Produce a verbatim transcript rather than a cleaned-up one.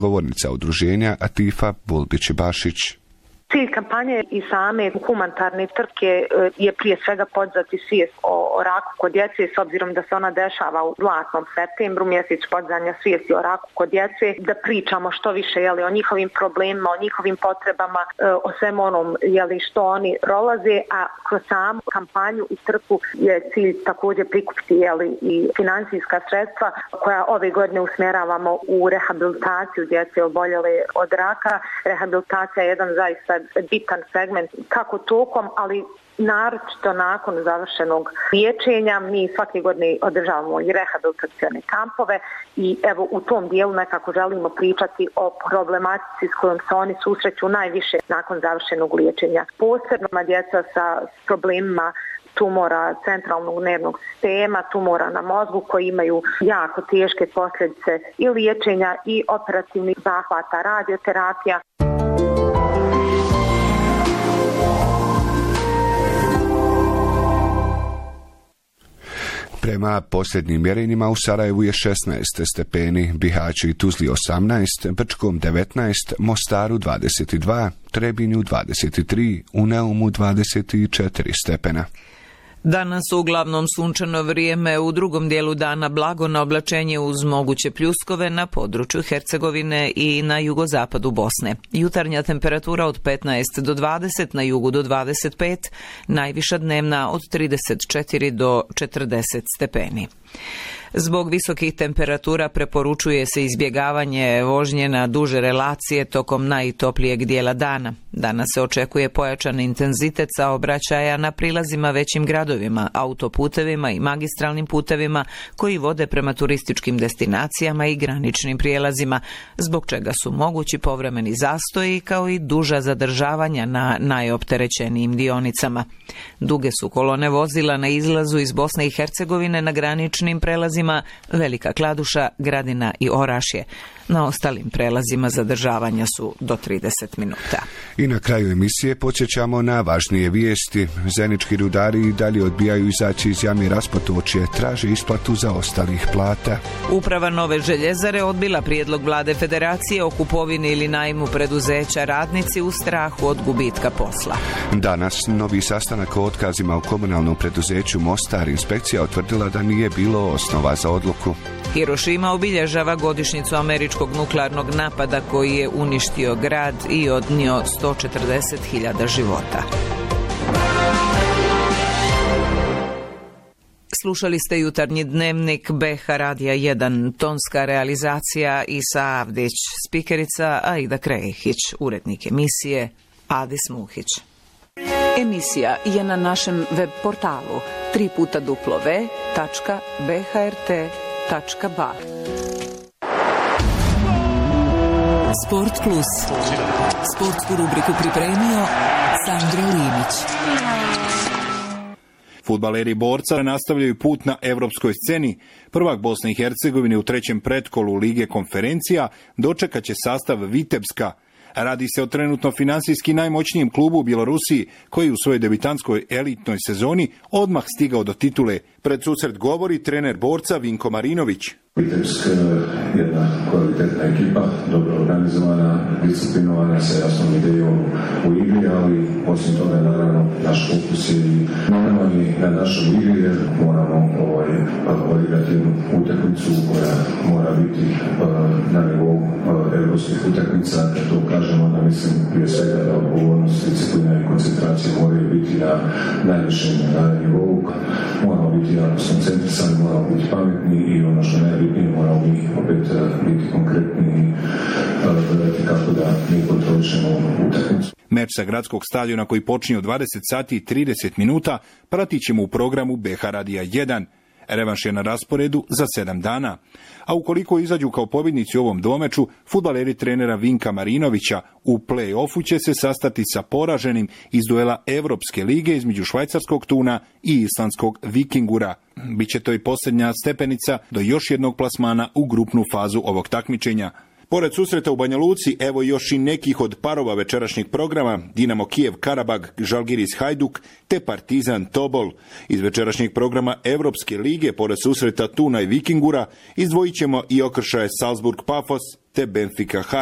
Govornica udruženja Atifa Buldić-Bašić. Cilj kampanje i same humanitarne trke je prije svega podzati svijest o raku kod djece, s obzirom da se ona dešava u zlatnom septembru, mjesec podzanja svijesti o raku kod djece, da pričamo što više jeli, o njihovim problemima, o njihovim potrebama, o svem onom jeli, što oni prolaze, a kroz samu kampanju i trku je cilj također prikupiti jeli, i financijska sredstva koja ove godine usmjeravamo u rehabilitaciju djece oboljele od raka. Rehabilitacija je jedan zaista bitan segment kako tokom, ali naročito nakon završenog liječenja. Mi svake godine održavamo i rehabilitacione kampove i evo u tom dijelu nekako želimo pričati o problematici s kojom se oni susreću najviše nakon završenog liječenja. Posebno djeca sa problemima tumora centralnog nervnog sistema, tumora na mozgu koji imaju jako teške posljedice i liječenja i operativnih zahvata, radioterapija. Prema posljednjim mjerenjima u Sarajevu je šesnaest stepeni, Bihaću i Tuzli osamnaest, Brčkom devetnaest, Mostaru dvadeset dva, Trebinju dvadeset tri, u Neumu dvadeset četiri stepena. Danas uglavnom sunčano vrijeme, u drugom dijelu dana blago na oblačenje uz moguće pljuskove na području Hercegovine i na jugozapadu Bosne. Jutarnja temperatura od petnaest do dvadeset, na jugu do dvadeset pet, najviša dnevna od trideset četiri do četrdeset stepeni. Zbog visokih temperatura preporučuje se izbjegavanje vožnje na duže relacije tokom najtoplijeg dijela dana. Danas se očekuje pojačan intenzitet saobraćaja na prilazima većim gradovima, autoputevima i magistralnim putevima koji vode prema turističkim destinacijama i graničnim prijelazima, zbog čega su mogući povremeni zastoji kao i duža zadržavanja na najopterećenijim dionicama. Duge su kolone vozila na izlazu iz Bosne i Hercegovine na graničnim prelazima Velika Kladuša, Gradina i Orašje. Na ostalim prelazima zadržavanja su do trideset minuta. I na kraju emisije podsjećamo na važnije vijesti. Zenički rudari i dalje odbijaju izaći iz jame Raspotočje, traže isplatu za ostalih plata. Uprava Nove željezare odbila prijedlog vlade Federacije o kupovini ili najmu preduzeća, radnici u strahu od gubitka posla. Danas novi sastanak o otkazima u komunalnom preduzeću Mostar. Inspekcija utvrdila da nije bilo osnova za odluku. Hirošima obilježava godišnjicu američkog nuklearnog napada koji je uništio grad i odnio sto četrdeset hiljada života. Slušali ste jutarnji dnevnik B H Radija jedan, tonska realizacija Isa Avdić, spikerica Aida Krejić, urednik emisije Adis Muhić. Emisija je na našem web portalu tri puta w tačka b h r t tačka b a. Sport Plus. Sportsku rubriku pripremio Sandro Linić. Fudbaleri Borca nastavljaju put na europskoj sceni. Prvak Bosne i Hercegovine u trećem pretkolu Lige konferencija dočekat će sastav Vitebska. Radi se o trenutno finansijski najmoćnijem klubu u Bjelorusiji, koji u svojoj debitanskoj elitnoj sezoni odmah stigao do titule. Pred susret govori trener Borca Vinko Marinović. Vitebsk je jedna kvalitetna ekipa, dobro organizovana, disciplinovana, sa jasnom idejom u igri, ali osim toga je naravno naš fokus i najmanji na našoj igri, jer moramo ovaj, odigrati jednu utakmicu koja mora biti uh, na nivou uh, evropskih utakmica. Kad to kažemo, onda mislim prije svega da odgovornost, disciplina i koncentracija moraju biti na najvišem nivou. Moramo biti jako skoncentrisani, moramo biti pametni i ono što najbitnije, moramo mi opet biti konkretni i gledati kako da mi kontrolišemo utakmicu. Meč sa gradskog stadiona koji počinje u dvadeset sati i trideset minuta pratit ćemo u programu B H Radija jedan. Revanš je na rasporedu za sedam dana. A ukoliko izađu kao pobjednici u ovom dvomeču, fudbaleri trenera Vinka Marinovića u play-offu će se sastati sa poraženim iz duela Evropske lige između švajcarskog Tuna i islandskog Vikingura. Biće to i posljednja stepenica do još jednog plasmana u grupnu fazu ovog takmičenja. Pored susreta u Banja Luci, evo još i nekih od parova večerašnjeg programa: Dinamo Kijev Karabag, Žalgiris Hajduk te Partizan Tobol. Iz večerašnjeg programa Evropske lige, pored susreta Tuna i Vikingura, izdvojit ćemo i okršaje Salzburg Pafos te Benfica